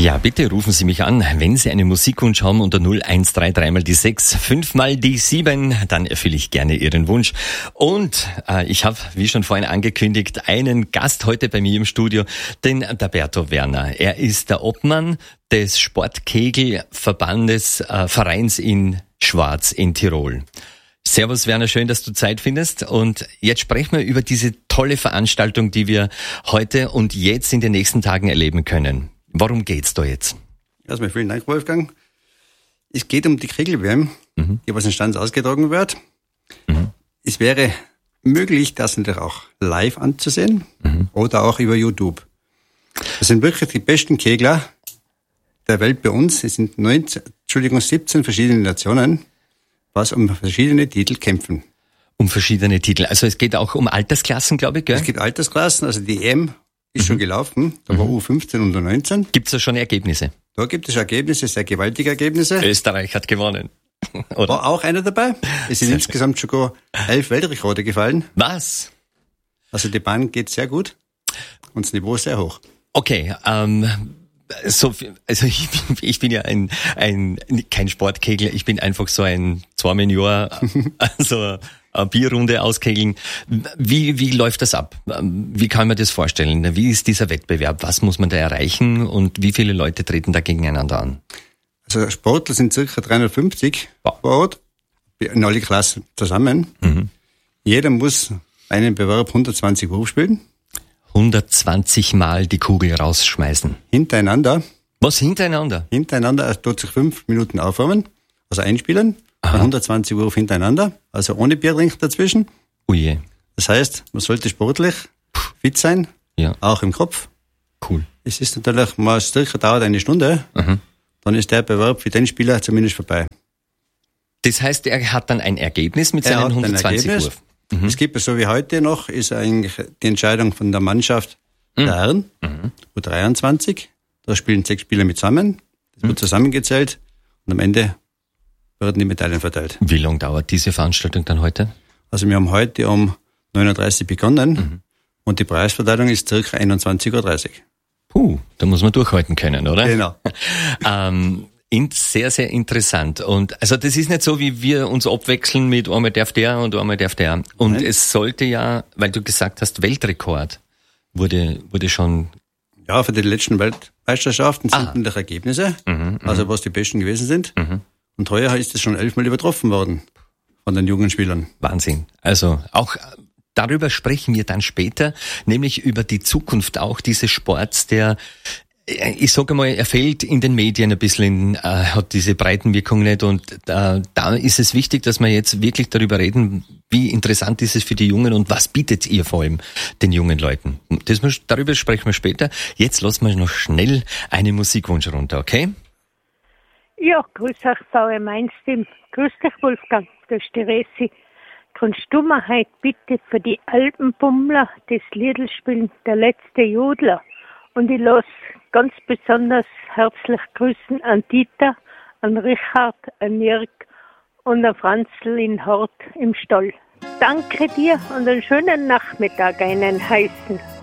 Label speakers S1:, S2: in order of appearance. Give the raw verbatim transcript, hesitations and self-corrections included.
S1: Ja, bitte rufen Sie mich an, wenn Sie einen Musikwunsch haben unter null eins drei drei mal die sechs, fünf mal die sieben, dann erfülle ich gerne Ihren Wunsch. Und äh, ich habe, wie schon vorhin angekündigt, einen Gast heute bei mir im Studio, den Daberto Werner. Er ist der Obmann des Sportkegelverbandes äh, Vereins in Schwarz in Tirol. Servus Werner, schön, dass du Zeit findest. Und jetzt sprechen wir über diese tolle Veranstaltung, die wir heute und jetzt in den nächsten Tagen erleben können. Worum geht's da jetzt?
S2: Erstmal vielen Dank, Wolfgang. Es geht um die Kegel-W M, mhm. die was in Stanz ausgetragen wird. Mhm. Es wäre möglich, das natürlich auch live anzusehen mhm. oder auch über YouTube. Das sind wirklich die besten Kegler der Welt bei uns. Es sind neunzehn, Entschuldigung, siebzehn verschiedene Nationen, was um verschiedene Titel kämpfen.
S1: Um verschiedene Titel. Also es geht auch um Altersklassen, glaube ich, gell?
S2: Es gibt Altersklassen, also die E M ist mhm. schon gelaufen, da war mhm. U fünfzehn und U neunzehn.
S1: Gibt es da schon Ergebnisse?
S2: Da gibt es Ergebnisse, sehr gewaltige Ergebnisse.
S1: Österreich hat gewonnen. Oder?
S2: War auch einer dabei. Es sind insgesamt sogar elf Weltrekorde gefallen.
S1: Was?
S2: Also die Bahn geht sehr gut und das Niveau ist sehr hoch.
S1: Okay, ähm... So, also ich, ich bin ja ein, ein, kein Sportkegler, ich bin einfach so ein zweimal im Jahr, also eine Bierrunde auskegeln. Wie, wie läuft das ab? Wie kann man das vorstellen? Wie ist dieser Wettbewerb? Was muss man da erreichen und wie viele Leute treten da gegeneinander an?
S2: Also Sportler sind circa dreihundertfünfzig vor Ort, in alle Klassen zusammen. Mhm. Jeder muss einen Bewerb hundertzwanzig Wurf spielen.
S1: hundertzwanzig Mal die Kugel rausschmeißen.
S2: Hintereinander.
S1: Was hintereinander?
S2: Hintereinander, er tut sich fünf Minuten aufwärmen, also einspielen, dann hundertzwanzig Wurf hintereinander, also ohne Biertrink dazwischen.
S1: Uje.
S2: Das heißt, man sollte sportlich fit sein,
S1: ja.
S2: auch im Kopf.
S1: Cool.
S2: Es ist natürlich, mal circa dauert eine Stunde, mhm. dann ist der Bewerb für den Spieler zumindest vorbei.
S1: Das heißt, er hat dann ein Ergebnis mit seinen hundertzwanzig Wurf.
S2: Mhm. Es gibt so wie heute noch, ist eigentlich die Entscheidung von der Mannschaft mhm. der Herren, mhm. U dreiundzwanzig. Da spielen sechs Spieler mit zusammen. Das mhm. wird zusammengezählt und am Ende werden die Medaillen verteilt.
S1: Wie lange dauert diese Veranstaltung dann heute?
S2: Also wir haben heute um neun Uhr dreißig begonnen mhm. und die Preisverteilung ist circa einundzwanzig Uhr dreißig.
S1: Puh, da muss man durchhalten können, oder?
S2: Genau.
S1: ähm, Sehr, sehr interessant. Und also das ist nicht so, wie wir uns abwechseln mit einmal darf der und einmal darf der. Und Nein. es sollte ja, weil du gesagt hast, Weltrekord wurde wurde schon...
S2: Ja, für die letzten Weltmeisterschaften sind natürlich Ergebnisse,
S1: mhm,
S2: also was die Besten gewesen sind.
S1: Mhm.
S2: Und heuer ist es schon elfmal übertroffen worden von den jungen Spielern.
S1: Wahnsinn. Also auch... Darüber sprechen wir dann später, nämlich über die Zukunft auch dieses Sports, der... Ich sage mal, er fehlt in den Medien ein bisschen, äh, hat diese Breitenwirkung nicht und äh, da ist es wichtig, dass wir jetzt wirklich darüber reden, wie interessant ist es für die Jungen und was bietet ihr vor allem den jungen Leuten. Das, darüber sprechen wir später. Jetzt lassen wir noch schnell einen Musikwunsch runter, okay?
S3: Ja, grüß euch, V M eins Team. Grüß dich, Wolfgang, das ist die Resi. Kannst du mir heute bitte für die Alpenbummler das Liedl spielen, der letzte Jodler? Und ich lasse ganz besonders herzlich grüßen an Dieter, an Richard, an Jörg und an Franzl in Hort im Stall. Danke dir und einen schönen Nachmittag, einen heißen.